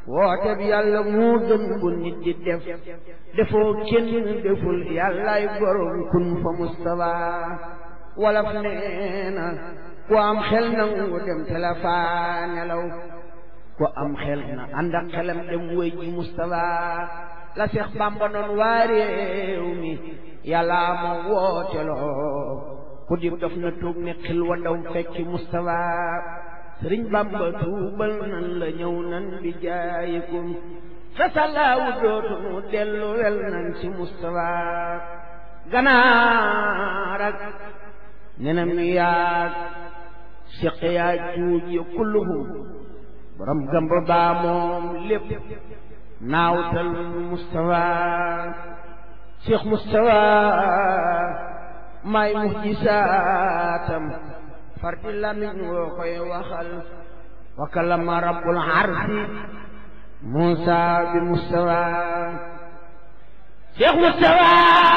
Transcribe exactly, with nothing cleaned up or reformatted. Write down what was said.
woote bi yàlla moo gën bu nit di def defoo kenn deful yàllaay borom kun fa Mustafa walaf nee na ku am xel nangu dem te la faa nelaw ku am xel na ànd ak xelam dem wéy ji Mustafa la Seex Bamba noon waa réew mi yàlla ma wooteloo ku di def na tuub ne xil wa daw fekki Mustafa Sëriñ Bamba tuubal nan la ñëw nan bi jaayikum fa salaawu dootu nu dellu wel nan ci Mustafa ganaar ak nenam yaag siq yaa juuj ya kulluhum borom gamba baa moom lépp naawtal Mustafa Cheikh Mustafa may muhjisaatam fardi lamiñ woo koy waxal wa kalama rabbul arsi Musa bi Mustafa Cheikh Mustafa